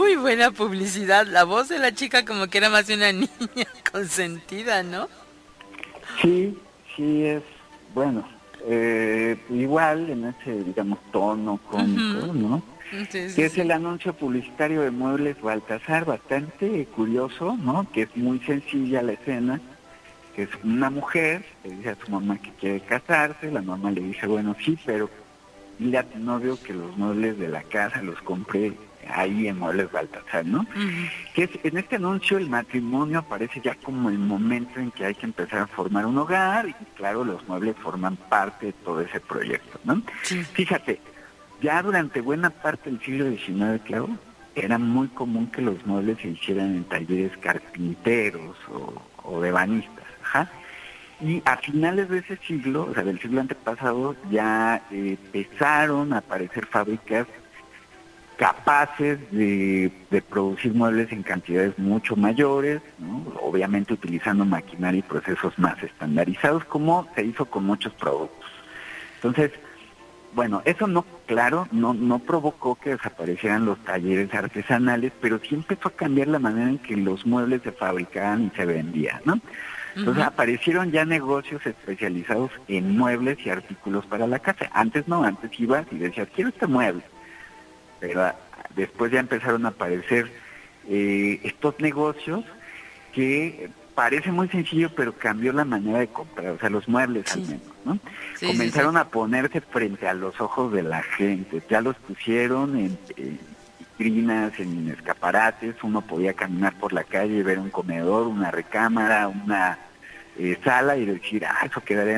muy buena publicidad. La voz de la chica como que era más de una niña consentida, ¿no? Sí, sí es, bueno, igual en ese, digamos, tono cómico, Ujú. ¿no? Sí, sí, Que es sí. el anuncio publicitario de Muebles Baltasar, bastante curioso, ¿no? Que es muy sencilla la escena, que es una mujer, le dice a su mamá que quiere casarse, la mamá le dice, bueno, sí, pero dile a tu novio que los muebles de la casa los compré ahí en Muebles Baltasar, ¿no? Ujú. Que es, en este anuncio el matrimonio aparece ya como el momento en que hay que empezar a formar un hogar y claro, los muebles forman parte de todo ese proyecto, ¿no? Sí. Fíjate, ya durante buena parte del siglo XIX, claro, era muy común que los muebles se hicieran en talleres carpinteros o de ebanistas, ajá. Y a finales de ese siglo, o sea, del siglo antepasado, ya empezaron a aparecer fábricas capaces de producir muebles en cantidades mucho mayores, ¿no? Obviamente utilizando maquinaria y procesos más estandarizados, como se hizo con muchos productos. Entonces, bueno, eso no, claro, no provocó que desaparecieran los talleres artesanales, pero sí empezó a cambiar la manera en que los muebles se fabricaban y se vendían, ¿no? Entonces Ujú. aparecieron ya negocios especializados en muebles y artículos para la casa. Antes no, antes ibas y decías, quiero este mueble, pero después ya empezaron a aparecer estos negocios que parece muy sencillo, pero cambió la manera de comprar, o sea, los muebles al Sí, menos, ¿no? sí, sí, sí. Comenzaron a ponerse frente a los ojos de la gente, ya los pusieron en vitrinas, en escaparates, uno podía caminar por la calle y ver un comedor, una recámara, una sala y decir, eso quedaría